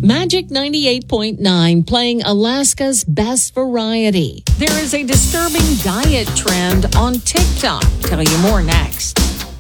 Magic 98.9 playing Alaska's best variety. There is a disturbing diet trend on TikTok. Tell you more next.